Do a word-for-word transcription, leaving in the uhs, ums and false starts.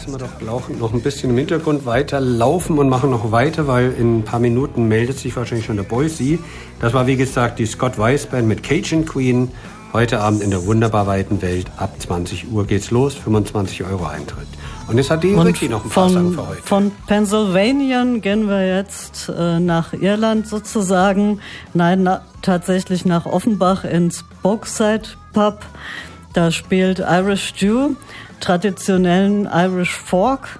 lassen wir doch noch ein bisschen im Hintergrund weiterlaufen und machen noch weiter, weil in ein paar Minuten meldet sich wahrscheinlich schon der Boise. Das war wie gesagt die Scott Weiss Band mit Cajun Queen. Heute Abend in der wunderbar weiten Welt. Ab zwanzig Uhr geht's los, fünfundzwanzig Euro Eintritt. Und jetzt hat die Ricky noch ein paar von, Sachen für heute. Von Pennsylvania gehen wir jetzt äh, nach Irland sozusagen. Nein, na, tatsächlich nach Offenbach ins Bogside Pub. Da spielt Irish Stew, traditionellen Irish Folk.